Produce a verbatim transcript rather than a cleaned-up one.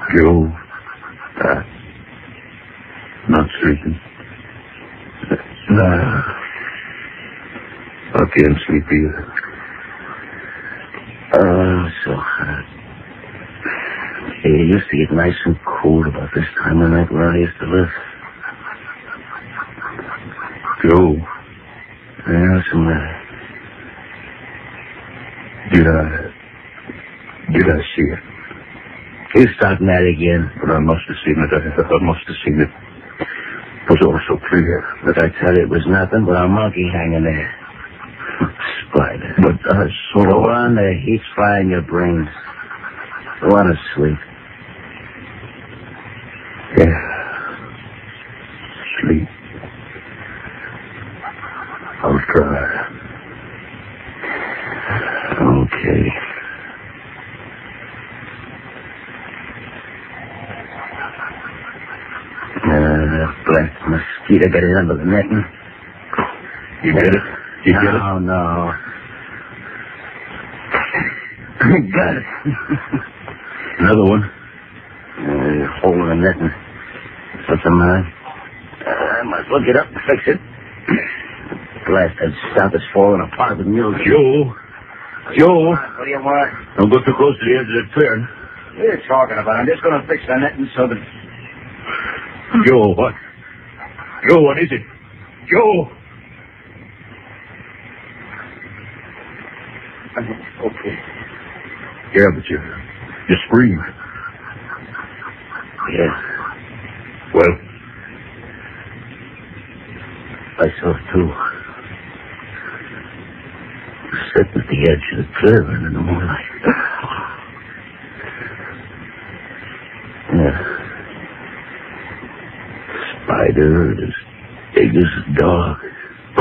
Joe. Uh, not sleeping. Nah. I can't sleep either. Oh, so hot. It used to get nice and cool about this time of night where I used to live. Joe. Yeah, what's the matter? Did I... Did I see it? You starting that again? But I must have seen it. I, I must have seen it. It was all so clear. But I tell you, it was nothing but a monkey hanging there. Spider. But I saw... Go on, the heat's frying your brains. Go on to sleep. Yeah. Sleep. I'll try. Okay. Uh, black mosquito got it under the netting. You get it? You no, get it? No, no. Got it. Another one? Uh, hole in the netting. What's the matter? Uh, I must look it up and fix it. Blasted stuff is falling apart with mules. Joe. Joe. What do you want? Don't go too close to the edge of the clearing. What are you talking about? I'm just going to fix the netting so that... Joe, what? Joe, what is it? Joe! Okay. Yeah, but you... You screamed. Yeah. Well? Myself, too. Sitting at the edge of the clearing in the moonlight. Yeah. Spider as big as a dog.